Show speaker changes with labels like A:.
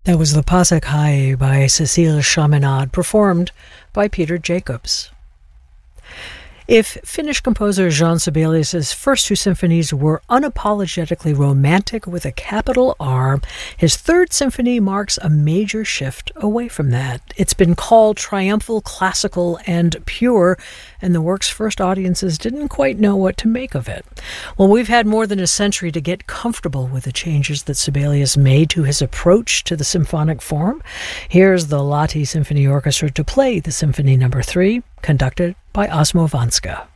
A: That was the Passacaille by Cécile Chaminade, performed by Peter Jacobs. If Finnish composer Jean Sibelius' first two symphonies were unapologetically romantic with a capital R, his third symphony marks a major shift away from that. It's been called triumphal, classical, and pure, and the work's first audiences didn't quite know what to make of it. Well, we've had more than a century to get comfortable with the changes that Sibelius made to his approach to the symphonic form. Here's the Lahti Symphony Orchestra to play the Symphony No. 3, conducted by Osmo Vanska.